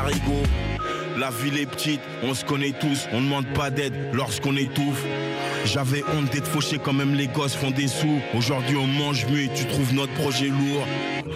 parigot. La ville est petite, on se connaît tous, on demande pas d'aide lorsqu'on étouffe. J'avais honte d'être fauché quand même les gosses font des sous. Aujourd'hui on mange mieux et tu trouves notre projet lourd.